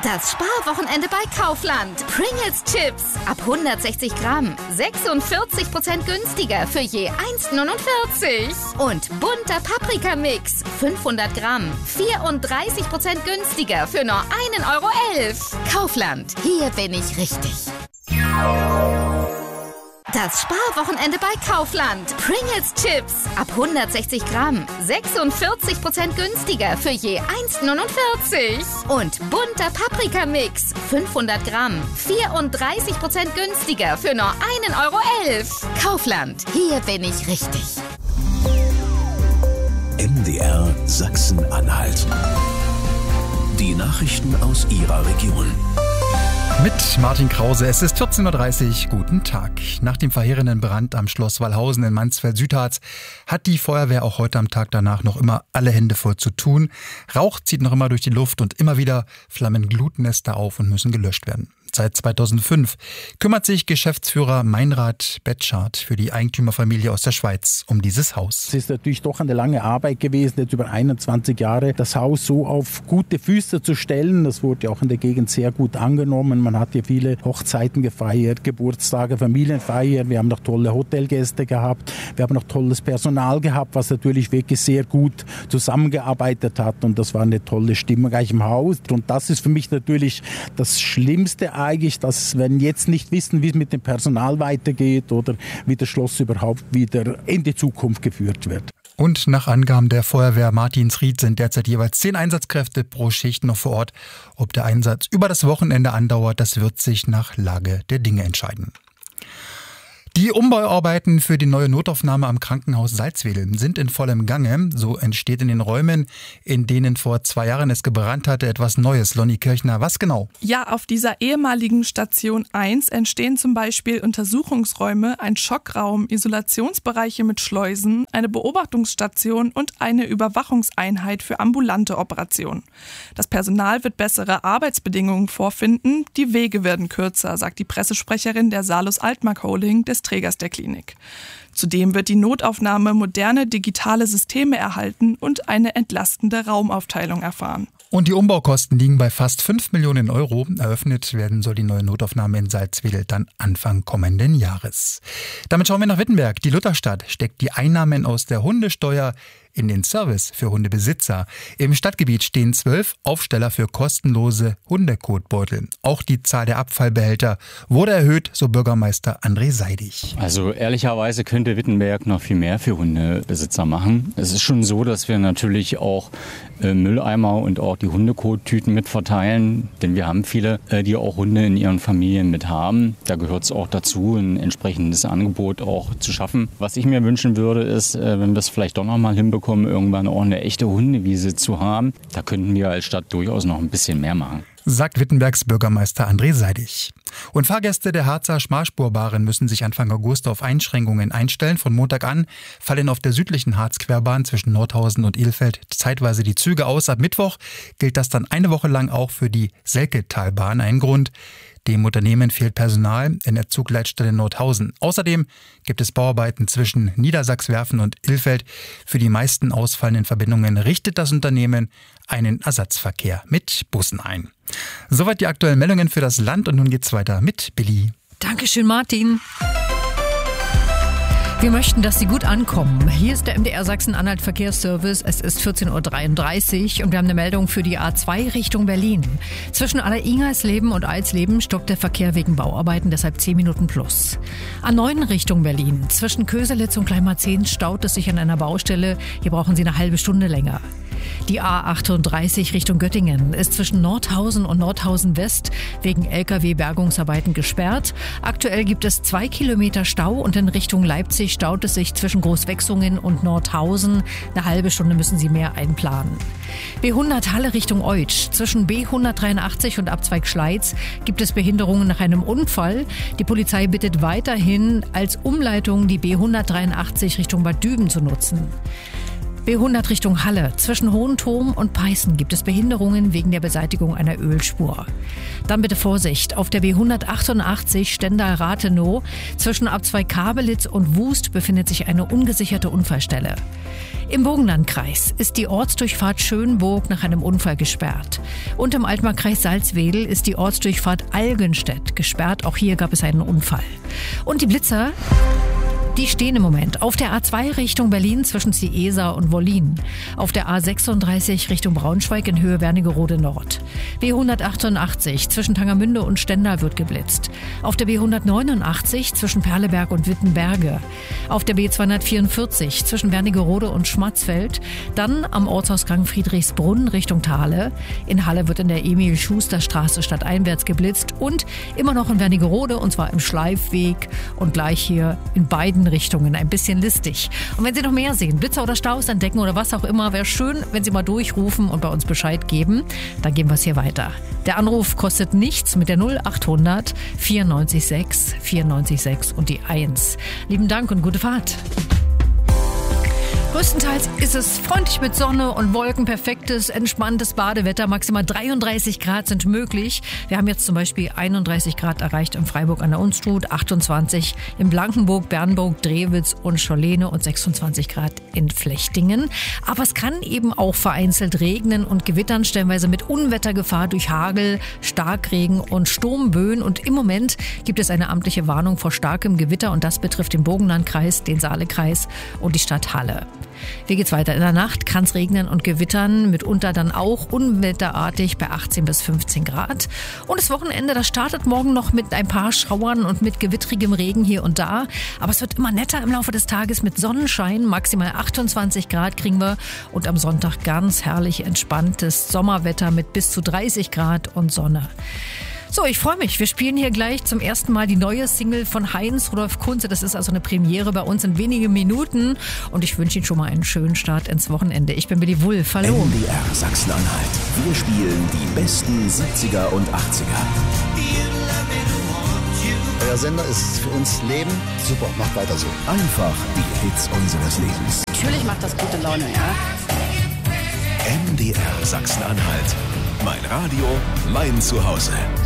Das Sparwochenende bei Kaufland. Pringles Chips ab 160 Gramm. 46% günstiger für je 1,49. Und bunter Paprikamix. 500 Gramm. 34% günstiger für nur 1,11 €. Kaufland. Hier bin ich richtig. Das Sparwochenende bei Kaufland. Pringles Chips ab 160 Gramm. 46% günstiger für je 1,49. Und bunter Paprikamix. 500 Gramm. 34% günstiger für nur 1,11 €. Kaufland. Hier bin ich richtig. MDR Sachsen-Anhalt. Die Nachrichten aus Ihrer Region. Mit Martin Krause, es ist 14:30 Uhr, guten Tag. Nach dem verheerenden Brand am Schloss Wallhausen in Mansfeld-Südharz hat die Feuerwehr auch heute am Tag danach noch immer alle Hände voll zu tun. Rauch zieht noch immer durch die Luft und immer wieder flammen Glutnester auf und müssen gelöscht werden. Seit 2005 kümmert sich Geschäftsführer Meinrad Betschart für die Eigentümerfamilie aus der Schweiz um dieses Haus. Es ist natürlich doch eine lange Arbeit gewesen, jetzt über 21 Jahre, das Haus so auf gute Füße zu stellen. Das wurde ja auch in der Gegend sehr gut angenommen. Man hat hier viele Hochzeiten gefeiert, Geburtstage, Familienfeiern. Wir haben noch tolle Hotelgäste gehabt. Wir haben noch tolles Personal gehabt, was natürlich wirklich sehr gut zusammengearbeitet hat. Und das war eine tolle Stimmung gleich im Haus. Und das ist für mich natürlich das Schlimmste eigentlich, dass wenn jetzt nicht wissen, wie es mit dem Personal weitergeht oder wie das Schloss überhaupt wieder in die Zukunft geführt wird. Und nach Angaben der Feuerwehr Martinsried sind derzeit jeweils 10 Einsatzkräfte pro Schicht noch vor Ort. Ob der Einsatz über das Wochenende andauert, das wird sich nach Lage der Dinge entscheiden. Die Umbauarbeiten für die neue Notaufnahme am Krankenhaus Salzwedel sind in vollem Gange. So entsteht in den Räumen, in denen vor 2 Jahren es gebrannt hatte, etwas Neues. Lonnie Kirchner, was genau? Ja, auf dieser ehemaligen Station 1 entstehen zum Beispiel Untersuchungsräume, ein Schockraum, Isolationsbereiche mit Schleusen, eine Beobachtungsstation und eine Überwachungseinheit für ambulante Operationen. Das Personal wird bessere Arbeitsbedingungen vorfinden, die Wege werden kürzer, sagt die Pressesprecherin der Salus Altmark Holding des Trägers der Klinik. Zudem wird die Notaufnahme moderne digitale Systeme erhalten und eine entlastende Raumaufteilung erfahren. Und die Umbaukosten liegen bei fast 5 Millionen €. Eröffnet werden soll die neue Notaufnahme in Salzwedel dann Anfang kommenden Jahres. Damit schauen wir nach Wittenberg. Die Lutherstadt steckt die Einnahmen aus der Hundesteuer in den Service für Hundebesitzer. Im Stadtgebiet stehen 12 Aufsteller für kostenlose Hundekotbeutel. Auch die Zahl der Abfallbehälter wurde erhöht, so Bürgermeister André Seidig. Also ehrlicherweise könnte Wittenberg noch viel mehr für Hundebesitzer machen. Es ist schon so, dass wir natürlich auch Mülleimer und auch die Hundekottüten mit verteilen, denn wir haben viele, die auch Hunde in ihren Familien mit haben. Da gehört es auch dazu, ein entsprechendes Angebot auch zu schaffen. Was ich mir wünschen würde, ist, wenn wir es vielleicht doch noch mal hinbekommen, irgendwann auch eine echte Hundewiese zu haben. Da könnten wir als Stadt durchaus noch ein bisschen mehr machen, sagt Wittenbergs Bürgermeister André Seidig. Und Fahrgäste der Harzer Schmalspurbahnen müssen sich Anfang August auf Einschränkungen einstellen. Von Montag an fallen auf der südlichen Harzquerbahn zwischen Nordhausen und Ilfeld zeitweise die Züge aus. Ab Mittwoch gilt das dann eine Woche lang auch für die Selketalbahn. Ein Grund: dem Unternehmen fehlt Personal in der Zugleitstelle Nordhausen. Außerdem gibt es Bauarbeiten zwischen Niedersachswerfen und Ilfeld. Für die meisten ausfallenden Verbindungen richtet das Unternehmen einen Ersatzverkehr mit Bussen ein. Soweit die aktuellen Meldungen für das Land und nun geht's weiter mit Billy. Dankeschön, Martin. Wir möchten, dass Sie gut ankommen. Hier ist der MDR Sachsen-Anhalt Verkehrsservice. Es ist 14:33 Uhr und wir haben eine Meldung für die A2 Richtung Berlin. Zwischen Aller-Ingersleben und Alsleben stoppt der Verkehr wegen Bauarbeiten, deshalb 10 Minuten plus. A9 Richtung Berlin. Zwischen Köselitz und Kleinmarzehn staut es sich an einer Baustelle. Hier brauchen Sie eine halbe Stunde länger. Die A38 Richtung Göttingen ist zwischen Nordhausen und Nordhausen West wegen Lkw-Bergungsarbeiten gesperrt. Aktuell gibt es 2 Kilometer Stau und in Richtung Leipzig staut es sich zwischen Großwechsungen und Nordhausen. Eine halbe Stunde müssen Sie mehr einplanen. B100 Halle Richtung Eutsch. Zwischen B183 und Abzweig Schleiz gibt es Behinderungen nach einem Unfall. Die Polizei bittet weiterhin als Umleitung die B183 Richtung Bad Düben zu nutzen. B100 Richtung Halle. Zwischen Hohenturm und Peißen gibt es Behinderungen wegen der Beseitigung einer Ölspur. Dann bitte Vorsicht. Auf der B188 Stendal-Rathenow zwischen Abzweig Kabelitz und Wust befindet sich eine ungesicherte Unfallstelle. Im Burgenlandkreis ist die Ortsdurchfahrt Schönburg nach einem Unfall gesperrt. Und im Altmarkkreis Salzwedel ist die Ortsdurchfahrt Algenstedt gesperrt. Auch hier gab es einen Unfall. Und die Blitzer, die stehen im Moment auf der A2 Richtung Berlin zwischen Ciesa und Wollin. Auf der A36 Richtung Braunschweig in Höhe Wernigerode Nord. B188 zwischen Tangermünde und Stendal wird geblitzt. Auf der B189 zwischen Perleberg und Wittenberge. Auf der B244 zwischen Wernigerode und Schmatzfeld. Dann am Ortsausgang Friedrichsbrunn Richtung Thale. In Halle wird in der Emil-Schuster-Straße stadteinwärts geblitzt. Und immer noch in Wernigerode, und zwar im Schleifweg. Und gleich hier in beiden Richtungen. Ein bisschen listig. Und wenn Sie noch mehr sehen, Blitzer oder Staus entdecken oder was auch immer, wäre schön, wenn Sie mal durchrufen und bei uns Bescheid geben. Dann geben wir es hier weiter. Der Anruf kostet nichts mit der 0800 94 6 und die 1. Lieben Dank und gute Fahrt. Größtenteils ist es freundlich mit Sonne und Wolken, perfektes, entspanntes Badewetter. Maximal 33 Grad sind möglich. Wir haben jetzt zum Beispiel 31 Grad erreicht in Freiburg an der Unstrut, 28 in Blankenburg, Bernburg, Drewitz und Schollene und 26 Grad in Flechtingen. Aber es kann eben auch vereinzelt regnen und gewittern, stellenweise mit Unwettergefahr durch Hagel, Starkregen und Sturmböen. Und im Moment gibt es eine amtliche Warnung vor starkem Gewitter und das betrifft den Burgenlandkreis, den Saalekreis und die Stadt Halle. Wie geht's weiter? In der Nacht kann es regnen und gewittern, mitunter dann auch unwetterartig bei 18 bis 15 Grad. Und das Wochenende, das startet morgen noch mit ein paar Schauern und mit gewittrigem Regen hier und da. Aber es wird immer netter im Laufe des Tages mit Sonnenschein. Maximal 28 Grad kriegen wir. Und am Sonntag ganz herrlich entspanntes Sommerwetter mit bis zu 30 Grad und Sonne. So, ich freue mich. Wir spielen hier gleich zum ersten Mal die neue Single von Heinz Rudolf Kunze. Das ist also eine Premiere bei uns in wenigen Minuten. Und ich wünsche Ihnen schon mal einen schönen Start ins Wochenende. Ich bin Billy Wulff. Hallo. NDR Sachsen-Anhalt. Wir spielen die besten 70er und 80er. Euer Sender ist für uns Leben. Super, macht weiter so. Einfach die Hits unseres Lebens. Natürlich macht das gute Laune, ja. NDR Sachsen-Anhalt. Mein Radio, mein Zuhause.